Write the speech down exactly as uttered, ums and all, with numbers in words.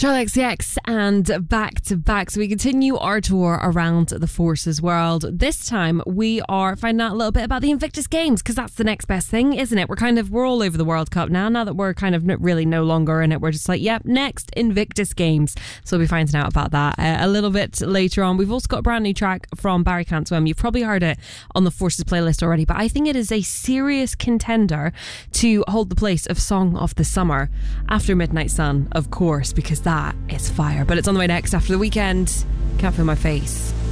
Charli X C X and Back to Back. So we continue our tour around the Forces world. This time we are finding out a little bit about the Invictus Games, because that's the next best thing, isn't it? We're kind of, we're all over the World Cup now. Now that we're kind of really no longer in it, we're just like, yep, next Invictus Games. So we'll be finding out about that uh, a little bit later on. We've also got a brand new track from Barry Can't Swim. You've probably heard it on the Forces playlist already, but I think it is a serious contender to hold the place of Song of the Summer after Midnight Sun, of course, because that is fire. But it's on the way next after The Weeknd. Can't Feel My Face.